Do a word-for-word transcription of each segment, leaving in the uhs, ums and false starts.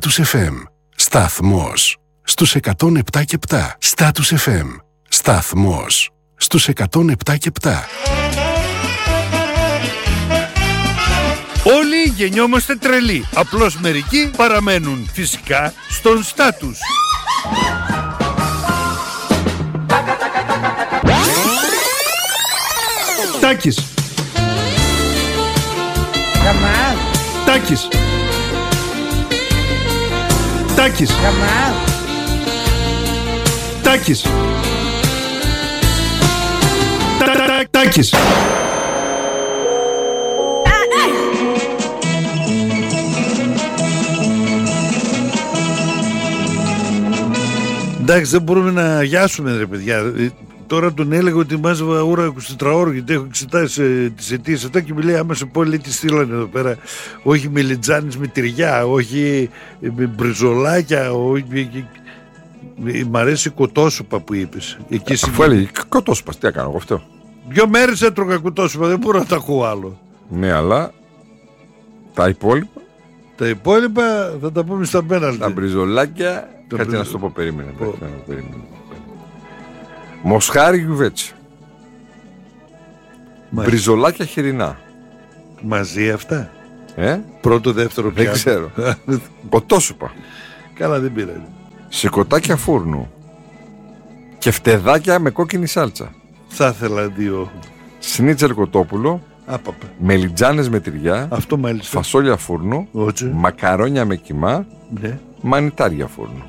Status εφ εμ. Σταθμός στους εκατόν επτά και επτά. Status εφ εμ. Σταθμός στους εκατόν επτά και επτά. Όλοι γεννιόμαστε τρελοί. Απλώς μερικοί παραμένουν φυσικά στον στάτους. Τάκης. Καμά. Τάκης. Τάκης. Καμά. Τάκης. Τάκης. Εντάξει, δεν μπορούμε να αγιάσουμε, ρε παιδιά. Τώρα τον έλεγα ότι μάζευα ώρα εικοσιτετράωρο γιατί έχω εξετάσει τις αιτίες αυτά και μου λέει άμα σε πω λέει τι στείλανε εδώ πέρα. Όχι μελιτζάνες με τυριά, όχι με μπριζολάκια, όχι... Μ' αρέσει κοτόσουπα που είπες. Εκεί Αφού έλεγε κοτόσουπα, τι έκανα εγώ αυτό. Δυο μέρες έτρωγα κοτόσουπα, δεν μπορώ να τα ακούω άλλο. Ναι, αλλά τα υπόλοιπα. Τα υπόλοιπα θα τα πούμε στα πέναλτι. Τα μπριζολάκια. Κάτι μπριζο... να σου το πω, περίμενε. Oh. περίμενε. Μοσχάρι γιουβέτσι. Μπριζολάκια χοιρινά. Μαζί αυτά. Ε? Πρώτο, δεύτερο πιάτο. Δεν ξέρω. Κοτόσουπα. Καλά, δεν πειράζει. Σηκωτάκια φούρνου. Και φτεδάκια με κόκκινη σάλτσα. Θα ήθελα δύο. Σνίτσελ κοτόπουλο. Άπαπα. Μελιτζάνες με τυριά. Αυτό μάλιστα. Φασόλια φούρνου. Ότσε. Μακαρόνια με κιμά. Ναι. Μανιτάρια φούρνου.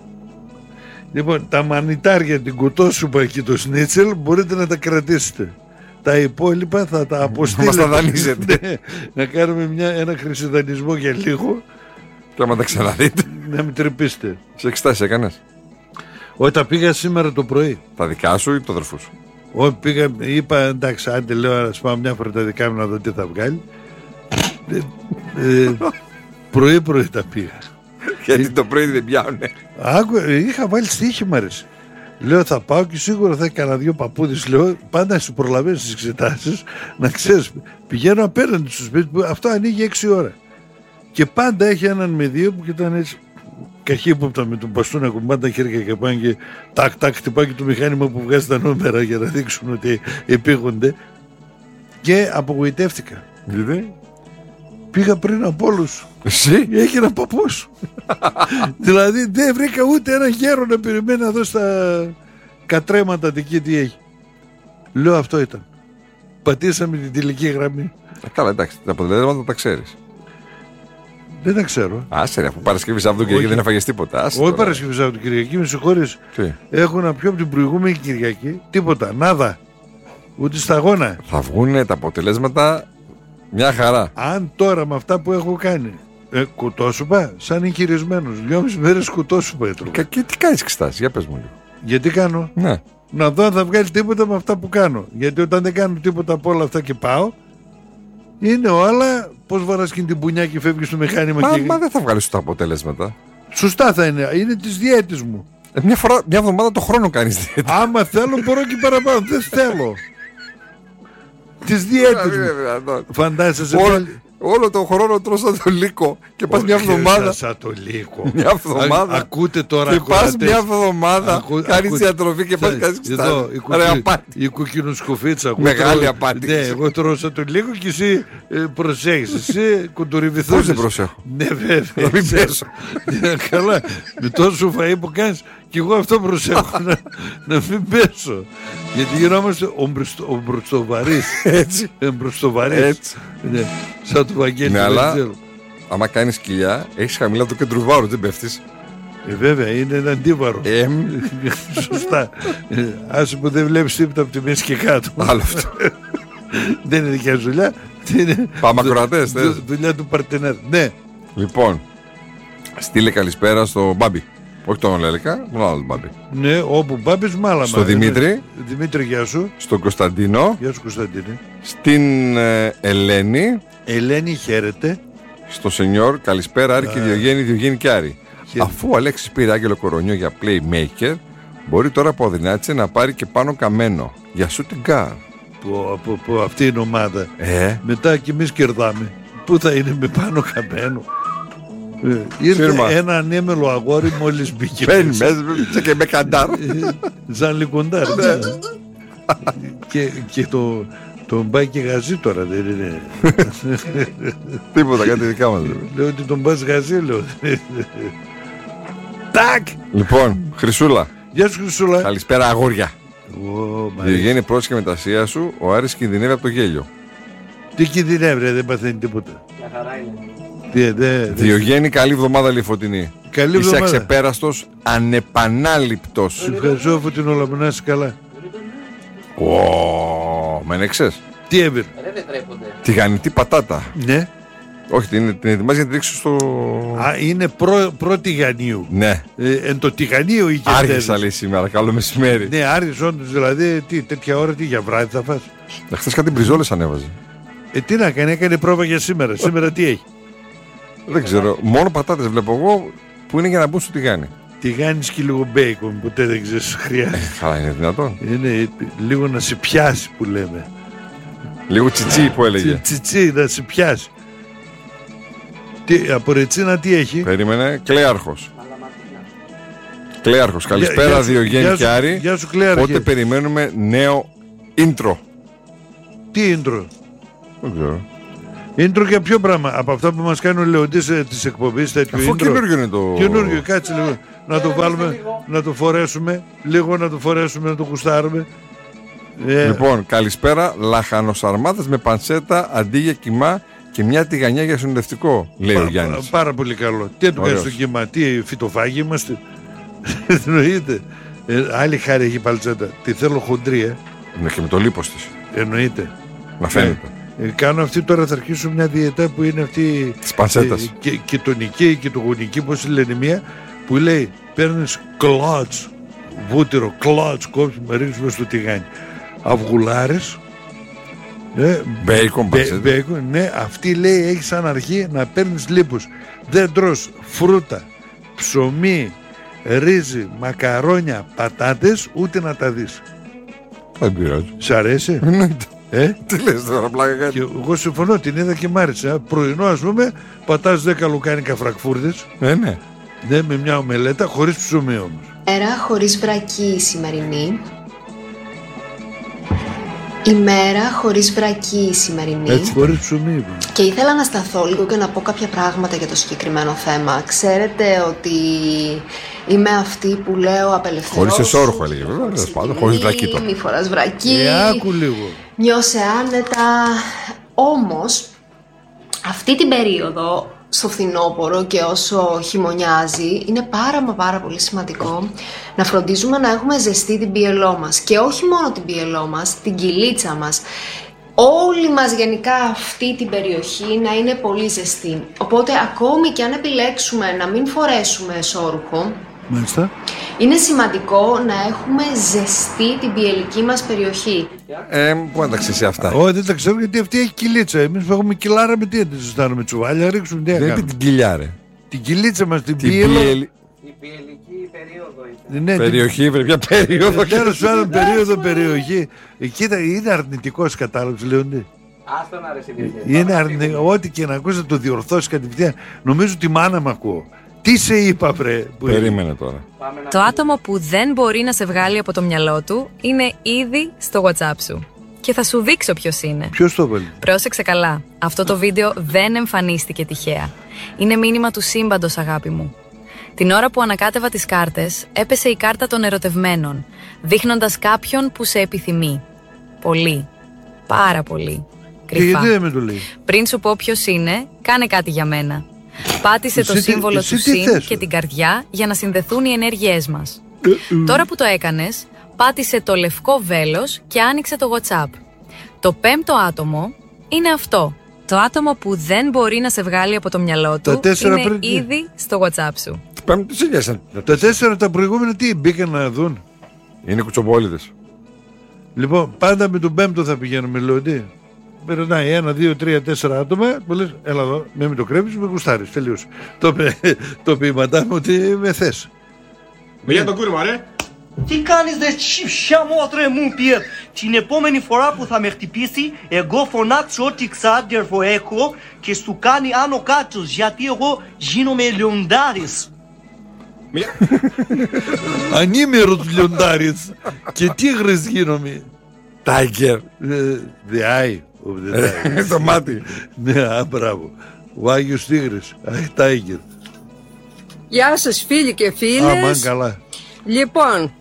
Λοιπόν, τα μανιτάρια, την κοτόσουπα και το σνίτσελ μπορείτε να τα κρατήσετε. Τα υπόλοιπα θα τα αποστείλετε. Μας τα δανείζετε. Ναι, να κάνουμε μια, ένα χρυσιδανισμό για λίγο. Και άμα τα ξαναδείτε. Να μην τρυπήσετε. Σε εξετάσεις έκανες? Όχι, τα πήγα σήμερα το πρωί. Τα δικά σου ή το αδερφού σου? Όχι, πήγα, είπα εντάξει, άντε λέω να σπάω μια φορά τα δικά μου να δω τι θα βγάλει. ε, ε, πρωί πρωί τα πήγα. Γιατί το πρωί δεν πιάνουνε. Άκου, είχα βάλει στοίχη, μ' άρεσε. Λέω θα πάω και σίγουρα θα έκανα δύο παππούδες. Λέω πάντα σου προλαβαίνεις τις εξετάσεις. Να ξέρεις, πηγαίνω απέναντι στο σπίτι που αυτό ανοίγει έξι ώρα. Και πάντα έχει έναν με δύο που ήταν έτσι καχύποπτα με τον μπαστούνα, κουμπάνε τα χέρια και πάνε και τάκ τάκ χτυπάει και το μηχάνημα που βγάζει τα νούμερα για να δείξουν ότι επίγονται. Και απογοητεύτηκα. Γιατί? Πήγα πριν από όλους. Εσύ? Έχει ένα παππούς. Δηλαδή δεν βρήκα ούτε ένα γέρο να περιμένει να δω στα κατρέματα εκεί τι έχει. Λέω αυτό ήταν. Πατήσαμε την τελική γραμμή. Ε, καλά, εντάξει, τα αποτελέσματα τα ξέρεις. Δεν τα ξέρω. Άσε ρε, αφού Παρασκευή Σάββατο Κυριακή δεν έφαγες τίποτα. Άσε. Όχι Παρασκευή Σάββατο Κυριακή, με συγχωρείς. Έχω να πιω από την προηγούμενη Κυριακή. Τίποτα, νάδα. Ούτε σταγόνα. Θα βγουν τα αποτελέσματα μια χαρά. Αν τώρα με αυτά που έχω κάνει. Ε, κουτόσουπα, σαν εγχειρισμένος. Δυόμιση μέρες κουτόσουπα έτρωγα. Και τι κάνεις εξετάσεις, για πες μου λίγο. Γιατί κάνω? Ναι. Να δω αν θα βγάλει τίποτα με αυτά που κάνω. Γιατί όταν δεν κάνω τίποτα από όλα αυτά και πάω, είναι όλα πώς βαράς και την πουνιά και φεύγεις στο μηχάνημα. Μα, και... μα δεν θα βγάλεις τα αποτελέσματα. Σωστά θα είναι. Είναι της διέτης μου. Ε, μια, φορά, μια εβδομάδα το χρόνο κάνεις διέτη. Άμα θέλω μπορώ και παραπάνω. Δεν θέλω. Της διέτης μου. Φαντάζεσαι πάλι. Όλο τον χρόνο τρως σαν το λύκο και πας μια εβδομάδα. Σαν το λύκο. Μια εβδομάδα. Α, ακούτε τώρα. Και πας μια εβδομάδα. Ακού, κάνεις ακού, διατροφή και πας κάνεις εδώ, η, κουκκι, η κουκκινοσκοφίτσα. Μεγάλη τρώω, απάτη. Ναι, εγώ τρώω σαν το λύκο και εσύ ε, προσέχεις. Εσύ κουντουριβηθούς. Πώς δεν προσέχω? Ναι βέβαια. Να μην πέσω. Καλά. Με τόσο φαΐ που κάνεις και εγώ αυτό προσέχω. να, να μην πέσω. Γιατί γινόμαστε ο μπροστοβαρής. Έτσι. Εμπροστοβαρής. Ναι. Σαν του Βαγγέλη. Ναι, αλλά άμα κάνεις κοιλιά, έχεις χαμηλά το κέντρο βάρου, δεν πέφτεις. Ε, βέβαια, είναι ένα αντίβαρο. Ε, Σωστά. ε, άσε που δεν βλέπεις τίποτα από τη μέση και κάτω. Άλλο αυτό. Δεν είναι δικιά σου δουλειά. Πάμε ακροατές, θες. Δουλειά του παρτενέρ. Ναι. Λοιπόν, στείλε καλησπέρα στο Μπάμπη. Όχι τον Λέλικα, τον άλλο Μπάμπη. Ναι, όπου Μπάμπης μάλαμα. Στο Δημήτρη. Δημήτρη, γεια σου. Στον Κωνσταντίνο. Γεια σου Κωνσταντίνη. Στην ε, Ελένη. Ελένη, χαίρετε. Στο Σενιόρ, καλησπέρα Άρη και Διογέννη, Διογέννη και Άρη. Χαίρετε. Αφού ο Αλέξης πήρε Άγγελο Κορονιό για playmaker, μπορεί τώρα από αδυνάτησε να πάρει και πάνω Καμένο για shooting guard. Που, που, που αυτή είναι η ομάδα. Ε. Μετά κι εμείς κερδάμε. Πού θα είναι με πάνω Καμένο. Ήρθε Φίρμα. ένα ανέμελο αγόρι μόλις μπήκε. Μπαίνει μέσα και με καντάρ. Ζαν Λικοντάρ. και, και το, τον πάει και γαζί τώρα, δεν είναι? Τίποτα, κάτι δικά μας. Λέω ότι τον πας γαζί, λέω. Τάκ! Λοιπόν, Χρυσούλα. Γεια σου, Χρυσούλα. Καλησπέρα, αγόρια. Ω, μα, Διογέννη, πρόσεχε με τα ασία σου. Ο Άρης κινδυνεύει από το γέλιο. τι κινδυνεύει, ρε, δεν παθαίνει τίποτα. Μια χαρά είναι. Τι, δε, δε. Διογέννη, καλή εβδομάδα, Λιφωτινή. Καλή Είσαι εβδομάδα. αξεπέραστος, ανεπανάληπτος. Σε ευχαριστώ, αφού την όλα μου να είσαι καλά. Ω, με νεξες. Τι έβγαινε? Ρε δεν τρέπονται. Τηγανιτή πατάτα. Ναι. Όχι, την, την ετοιμάζει για να την ρίξει στο. Α, είναι προ, προτιγανίου. Ναι. Ε, εν το τηγανίο είχε Άργησα, λέει σήμερα. Καλό μεσημέρι. Ναι, άργησε όντως, δηλαδή, τι, τέτοια ώρα, τι για βράδυ θα φας. Χθες κάτι μπριζόλες ανέβαζε. Ε, τι να κάνει, έκανε πρόβα για σήμερα. Σήμερα τι έχει? Δεν ξέρω. Μόνο πατάτες βλέπω εγώ που είναι για να μπουν στο τηγάνι. Τηγάνις και λίγο μπέικον, ποτέ δεν ξέρεις, χρειάζεται. Καλά, είναι δυνατόν. Είναι λίγο να σε πιάσει που λέμε. Λίγο τσιτσί που έλεγε. Τσιτσί, να σε πιάσει. Τι, από ρετσίνα τι έχει? Περίμενε. Κλέαρχος. Μαλαματίνα. Κλέαρχος. Καλησπέρα, Γεια- γεια σου- Διογέννη γεια και σου- Άρη. Γεια σου, Κλέαρχε. Πότε περιμένουμε νέο intro. Τι intro? Δεν ξέρω. Intro για ποιο πράγμα? Από αυτά που μας κάνει ο Λεοντής ε, της εκπομπής, τέτοιο Αφού intro. καινούργιο είναι το. Καινούργιο, κάτσε λίγο. Να το Ε, βάλουμε, λίγο. να το φορέσουμε. Λίγο να το φορέσουμε, να το κουστάρουμε. Ε, Λοιπόν, καλησπέρα. Λαχανοσαρμάδες με πανσέτα αντί για κιμά και μια τηγανιά για συνοδευτικό, λέει ο πα- Γιάννης. Πάρα πολύ καλό. Τι να του κάνει Ωραίος. στο κύμα, τι φυτοφάγοι είμαστε? Εννοείται. Ε, άλλη χάρη έχει η παλτσέτα. Τη θέλω χοντρή, ε. Ναι, και με το λίπος της. Εννοείται. Να φαίνεται. Ε, κάνω αυτή τώρα, θα αρχίσω μια διαιτά που είναι αυτή. Της πανσέτας. ε, και, και τονική και το γονική, πώς λένε μία, που λέει παίρνεις κλάτς, βούτυρο, κλάτς, κόψουμε, ρίξουμε στο τηγάνι. Αυγουλάρες. Ναι, Μπέικον, μπέ- πανσέτα. μπέικον, ναι, αυτή λέει έχει σαν αρχή να παίρνεις λίπους. Δεν τρως φρούτα, ψωμί, ρύζι, μακαρόνια, πατάτες, ούτε να τα δεις. Δεν πειράζει. Σ' αρέσει? Εννοείται. Ε? Τι λες τώρα, πλάκα κάνει. Και εγώ συμφωνώ, την είδα και μ' άρεσε. Πρωινό, ας πούμε, πατάς δέκα λουκάνικα φραγκφούρτες, Ε, ναι. ναι, με μια ομελέτα, χωρίς ψωμί όμως. Μέρα χωρίς βρακή η σημερινή. Ημέρα χωρίς βρακή η σημερινή. Έτσι, χωρίς ψωμί. είπα. Και ήθελα να σταθώ λίγο και να πω κάποια πράγματα για το συγκεκριμένο θέμα. Ξέρετε ότι είμαι αυτή που λέω απελευθερώσου. Χωρίς εσώρουχο, έλεγε, βέβαια, τέλος πάντων, χωρίς βρακή τώρα. Μη φοράς βρακή. Ε, άκου λίγο. Νιώσε άνετα. Όμως, αυτή την περίοδο, στο φθινόπωρο και όσο χειμωνιάζει, είναι πάρα μα πάρα πολύ σημαντικό να φροντίζουμε να έχουμε ζεστή την πίελό μας. Και όχι μόνο την πίελό μας, την κοιλίτσα μας. Όλη μας γενικά αυτή την περιοχή να είναι πολύ ζεστή. Οπότε ακόμη και αν επιλέξουμε να μην φορέσουμε εσώρουχο, Μάλιστα. είναι σημαντικό να έχουμε ζεστή την πιελική μας περιοχή. Ε, πού να τα ξέρεις αυτά. Όχι, δεν τα ξέρω γιατί αυτή έχει κυλίτσα. Εμείς που έχουμε κιλάρα με τι να τη ζεστάνουμε, τσουβάλια, ρίξουμε τι να Δεν είπε κάνουμε. την κοιλιά, ρε. Την κυλίτσα μας, την Την πίελο. πιελ- Η πιελική περίοδο ήταν. Ναι, την- περιοχή, βρε, ποια περίοδο. Τέλος πάντων, περίοδο, περιοχή. Ε, Κοίτα, είναι αρνητικός κατάλογος, Λεωνί. Άστο να ρε συνεχίσει. Είναι αρνητικό. Ό,τι και να ακούσει, να το διορθώσει κατευθείαν. Νομίζω τη μάνα μ' ακούω. Τι σε είπα, βρε. που- Περίμενε τώρα. Πάμε να Το άτομο που δεν μπορεί να σε βγάλει από το μυαλό του είναι ήδη στο WhatsApp σου. Και θα σου δείξω ποιος είναι. Ποιος το βάλει? Πρόσεξε καλά. Αυτό το βίντεο δεν εμφανίστηκε τυχαία. Είναι μήνυμα του σύμπαντος, αγάπη μου. Την ώρα που ανακάτευα τις κάρτες, έπεσε η κάρτα των ερωτευμένων, δείχνοντας κάποιον που σε επιθυμεί. Πολύ. Πάρα πολύ. Και Κρυφά. γιατί δεν με το λέει? Πριν σου πω ποιος είναι, κάνε κάτι για μένα. Πάτησε το Εσύ τι- σύμβολο εσύ του τι συν θες, και ε? την καρδιά για να συνδεθούν οι ενέργειές μας. Ε, Τώρα που το έκανες, πάτησε το λευκό βέλος και άνοιξε το WhatsApp. Το πέμπτο άτομο είναι αυτό. Το άτομο που δεν μπορεί να σε βγάλει από το μυαλό Τα του τέσσερα είναι πριν τι? ήδη στο WhatsApp σου. Πάμε τους ίδιας. Τα τέσσερα τα προηγούμενα τι μπήκαν να δουν? Είναι κουτσομπόλιδες. Λοιπόν, πάντα με τον πέμπτο θα πηγαίνουμε, Λεοντή. Περνάει ένα, δύο, τρία, τέσσερα άτομα που λες, έλα εδώ, με, με το κρέμεις, με γουστάρεις, τελείως. Το, πε- το ποιηματά μου ότι με θες. Με για το κούρμα, ρε. Τι κάνεις δε σιαμότρε μου πιέρ. Την επόμενη φορά που θα με χτυπήσει, εγώ φωνάξω ό,τι ξάδερφο έχω και σου κάνει άνω κάτω, γιατί εγώ γίνομαι λιοντάρης. Ανήμερος λιοντάρης και τίγρης γίνομαι. Tiger. The eye of the tiger. Το μάτι. Ναι, α, μπράβο. Ο Άγιος Τίγρης, Tiger. Γεια σας φίλοι και φίλες. Αμάν καλά. Λοιπόν,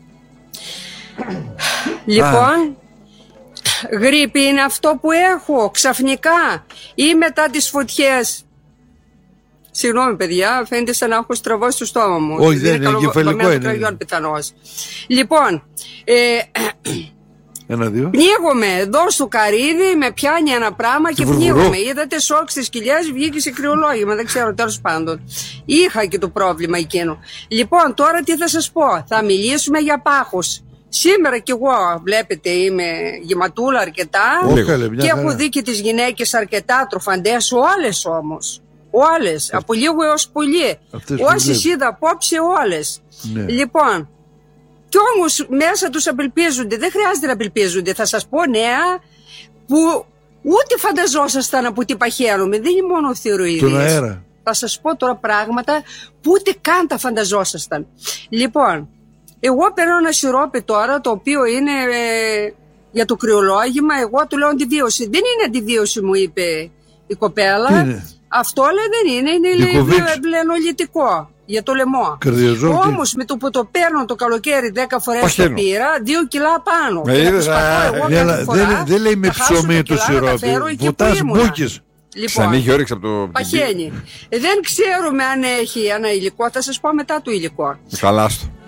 λοιπόν, γρίπη είναι αυτό που έχω ξαφνικά ή μετά τις φωτιές. Συγγνώμη παιδιά, φαίνεται σαν να έχω στραβώσει το στόμα μου. Όχι, δεν είναι, εγκεφαλικό είναι. Κραγιόν, πιθανώς. Λοιπόν, ε, ένα-δύο. πνίγομαι εδώ στο καρύδι, με πιάνει ένα πράγμα και, και πνίγομαι. Είδατε σοκ στις κοιλιές, βγήκε σε κρυολόγημα, δεν ξέρω, τέλος πάντων. Είχα και το πρόβλημα εκείνο. Λοιπόν, τώρα τι θα σας πω, θα μιλήσουμε για πάχος. Σήμερα κι εγώ, βλέπετε, είμαι γεματούλα αρκετά. Όχαλε, και έχω δει και τις γυναίκες αρκετά τροφαντές, όλες όμως. Όλες, από λίγο έως πολύ. Όσες είδα απόψε, όλες. Ναι. Λοιπόν, κι όμως μέσα τους απελπίζονται, δεν χρειάζεται να απελπίζονται. Θα σας πω νέα που ούτε φανταζόσασταν από τι παχαίρομαι. Δεν είναι μόνο θηροειδίες. Τον αέρα. Θα σας πω τώρα πράγματα που ούτε καν τα φανταζόσασταν. Λοιπόν, εγώ παίρνω ένα σιρόπι τώρα, το οποίο είναι ε, για το κρυολόγημα. Εγώ του λέω αντιβίωση. Δεν είναι αντιβίωση, μου είπε η κοπέλα. Αυτό λέει δεν είναι, είναι λενολιτικό για το λαιμό. Όμως με το που το παίρνω το καλοκαίρι δέκα φορές το πήρα, δύο κιλά πάνω. Δεν λέει με ψωμί το σιρόπι, βουτάς μπούκες. Σαν είχε όρεξη από το παχαίνει. Δεν ξέρουμε αν έχει ένα υλικό, θα σας πω μετά το υλικό. Καλά στο.